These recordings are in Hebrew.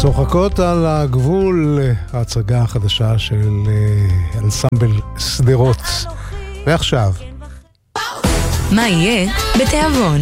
צוחקות על הגבול, ההצגה החדשה של אנסמבל סדרות. ועכשיו מה יהיה בתיאבון?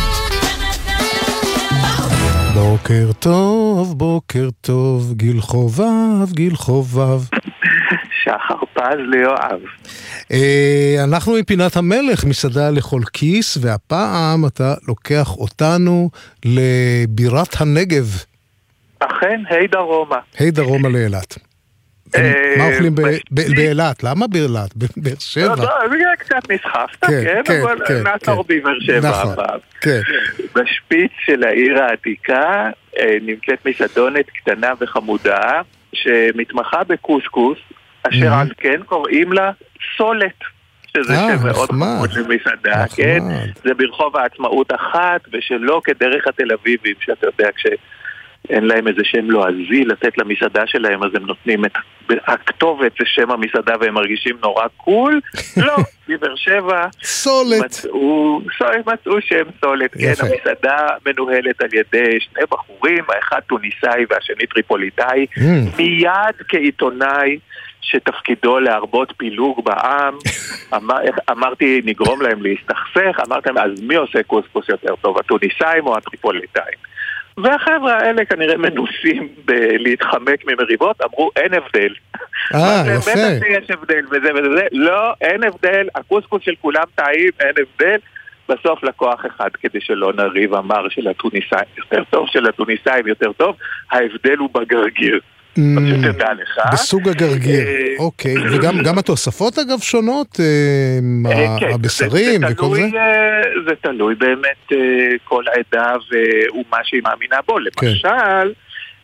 בוקר טוב, בוקר טוב, גיל חובב, גיל חובב. שחר פז ליואב. אנחנו מפינת המלך, מסעדה לכל כיס, והפעם אתה לוקח אותנו לבירת הנגב. אכן, היי דרומה. היי דרומה לאילת. מה אוכלים באילת? למה באילת? באר שבע? לא, זה קצת נסחפת, כן, אבל נעצור בבאר שבע הפעם. בשפיץ של העיר העתיקה נמצאת מסעדונת קטנה וחמודה, שמתמחה בקוסקוס, אשר על כן קוראים לה סולת, שזה שם מאוד חמוד למסעדה, כן? זה ברחוב העצמאות 1, ושלא כדרך התל אביבים, שאתה יודע, כשאין להם איזה שם לועזי לתת למסעדה שלהם, אז הם נותנים את הכתובת לשם המסעדה, והם מרגישים נורא קול. לא, בבאר שבע סולת. מצאו שם סולת, כן? המסעדה מנוהלת על ידי שני בחורים, האחד טוניסאי והשני טריפוליטאי, מיד כעיתונאי, שתפקידו להרבות פילוג בעם. אמרתי, נגרום להם להסתכסך. אמרתם, אז מי עושה קוסקוס יותר טוב, הטוניסאים או הטריפוליטאים? והחבר'ה האלה כנראה מנוסים להתחמק ממריבות, אמרו, אין הבדל. יפה. בטח יש הבדל וזה וזה. לא, אין הבדל, הקוסקוס של כולם טעים, אין הבדל. בסוף לקוח אחד, כדי שלא נריב, אמר של הטוניסאים יותר טוב, של הטוניסאים יותר טוב, ההבדל הוא בגרגיר. שתדע לך. בסוג הגרגיר, אוקיי. וגם התוספות אגב שונות, הבשרים וכל זה? זה תלוי באמת כל העדה ומה שהיא מאמינה בו. למשל,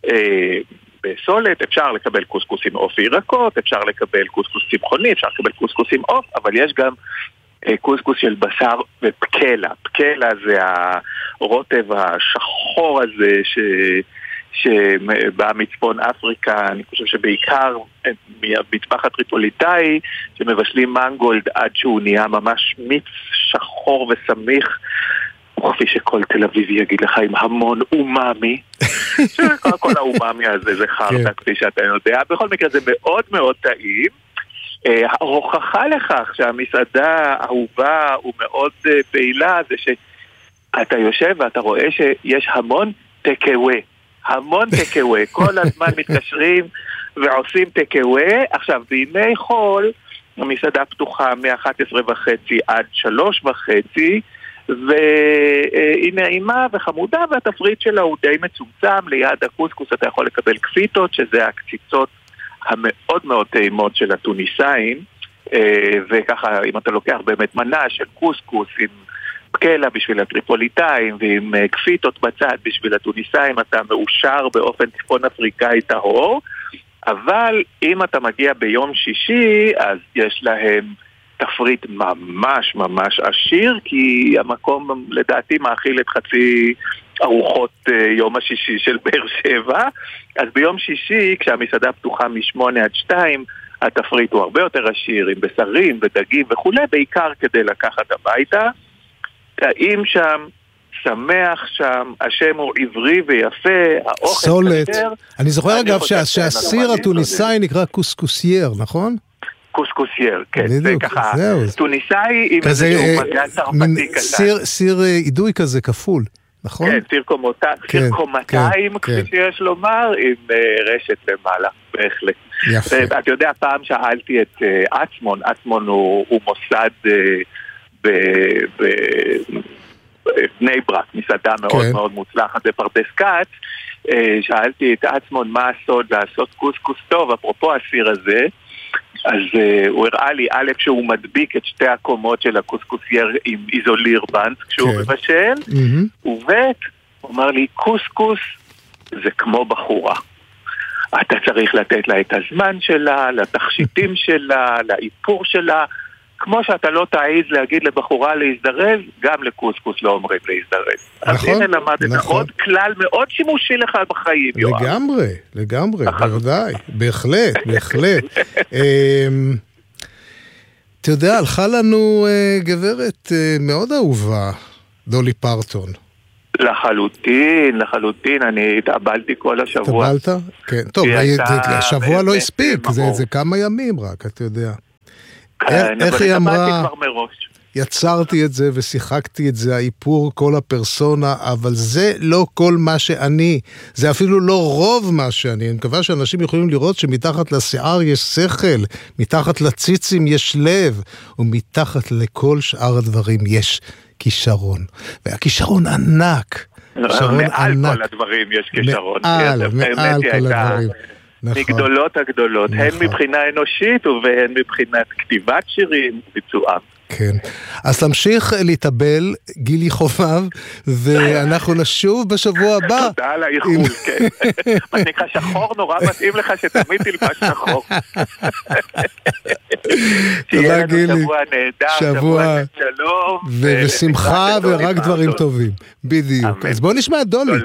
בסולת אפשר לקבל קוסקוס עם עוף וירקות, אפשר לקבל קוסקוס צמחוני, אפשר לקבל קוסקוס עם עוף, אבל יש גם קוסקוס של בשר ופקלה. פקלה זה הרוטב השחור הזה שבא מצפון אפריקה, אני חושב שבעיקר מהמטבח הטריפוליטאי, שמבשלים מנגולד עד שהוא נהיה ממש מיץ שחור וסמיך, וכפי שכל תל אביבי יגיד לך, עם המון אומאמי, שכל האומאמי הזה זה חרטה, כפי שאתה יודע. בכל מקרה זה מאוד מאוד טעים. ההוכחה לכך שהמסעדה האהובה ומאוד פעילה, זה שאתה יושב ואתה רואה שיש המון טקאווי. המון טקאווי, כל הזמן מתקשרים ועושים טקאווי. עכשיו, בימי חול, המסעדה פתוחה מ-11:30 עד 3:30, והיא נעימה וחמודה, והתפריט שלה הוא די מצומצם. ליד הקוסקוס אתה יכול לקבל קפיטות, שזה הקציצות המאוד מאוד טעימות של הטוניסאים, וככה, אם אתה לוקח באמת מנה של קוסקוס עם פקלה בשביל הטריפוליטאים ועם קפיטות בצד בשביל הטוניסאים, אתה מאושר באופן צפון אפריקאי טהור. אבל אם אתה מגיע ביום שישי, אז יש להם תפריט ממש ממש עשיר, כי המקום לדעתי מאכיל את חצי ארוחות יום השישי של באר שבע. אז ביום שישי, כשהמסעדה פתוחה מ-8-2, התפריט הוא הרבה יותר עשיר, עם בשרים ודגים וכולי, בעיקר כדי לקחת הביתה. טעים שם, שמח שם, השם הוא עברי ויפה, האוכל סולת. אני זוכר אגב שהסיר הטוניסאי נקרא קוסקוסייר, נכון? קוסקוסייר, כן. זה ככה, טוניסאי עם איזשהו מגע צרפתי קטן. סיר עידוי כזה כפול, נכון? כן, סיר קומתיים, כפי שיש לומר, עם רשת למעלה, בהחלט. יפה. אתה יודע, פעם שאלתי את עצמון, עצמון הוא מוסד בבני ברק, מסעדה מאוד מאוד מוצלחת בפרדס כץ. שאלתי את עצמון מה הסוד לעשות קוסקוס טוב, אפרופו הסיר הזה. אז הוא הראה לי, א', שהוא מדביק את שתי הקומות של הקוסקוסייר עם איזוליר בנץ כשהוא מבשל, וב', הוא אמר לי, קוסקוס זה כמו בחורה. אתה צריך לתת לה את הזמן שלה, לתכשיטים שלה, לאיפור שלה, כמו שאתה לא תעיז להגיד לבחורה להזדרז, גם לקוסקוס לא אומרים להזדרז. נכון, אז הנה למדת עוד כלל מאוד שימושי לך בחיים, יואב. לגמרי, בוודאי, בהחלט. אתה יודע, הלכה לנו גברת מאוד אהובה, דולי פרטון. לחלוטין, אני התאבלתי כל השבוע. התאבלת? כן, טוב, השבוע לא הספיק, זה כמה ימים רק, אתה יודע. איך היא אמרה, יצרתי את זה ושיחקתי את זה, האיפור כל הפרסונה, אבל זה לא כל מה שאני, זה אפילו לא רוב מה שאני. אני מקווה שאנשים יכולים לראות שמתחת לשיער יש שכל, מתחת לציצים יש לב, ומתחת לכל שאר הדברים יש כישרון. והכישרון ענק. מעל כל הדברים יש כישרון. מעל כל הדברים. מגדולות הגדולות, הן מבחינה אנושית והן מבחינת כתיבת שירים וביצועם. כן. אז תמשיך להתאבל, גילי חובב, ואנחנו נשוב בשבוע הבא. תודה על האיחול, כן. מה שנקרא שחור נורא מתאים לך שתמיד תלבש שחור. תודה גילי. שבוע נהדר, שבוע שלום. ושמחה ורק דברים טובים. בדיוק. אז בואו נשמע את דולי.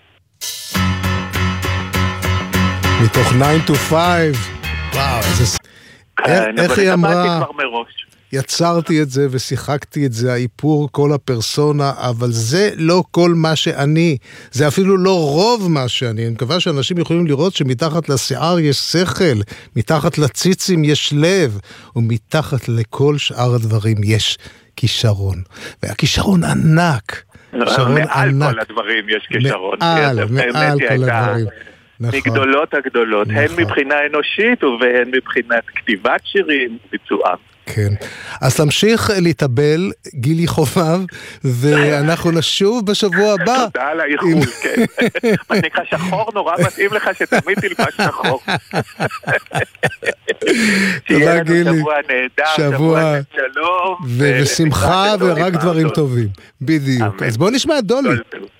מתוך 9 to 5. וואו, איזה... איך היא אמרה? יצרתי את זה ושיחקתי את זה, האיפור כל הפרסונה, אבל זה לא כל מה שאני, זה אפילו לא רוב מה שאני. אני מקווה שאנשים יכולים לראות שמתחת לשיער יש שכל, מתחת לציצים יש לב, ומתחת לכל שאר הדברים יש כישרון. והכישרון ענק. מעל כל הדברים יש כישרון. מעל כל הדברים. מגדולות הגדולות, הן מבחינה אנושית והן מבחינת כתיבת שירים וביצועם. כן. אז תמשיך להתאבל, גילי חובב, ואנחנו נשוב בשבוע הבא. תודה על האיחול, כן. מה שנקרא שחור נורא מתאים לך שתמיד תלבש שחור. תודה גילי. שבוע נהדר, שבוע שלום. ושמחה ורק דברים טובים. בדיוק. אז בואו נשמע את דולי.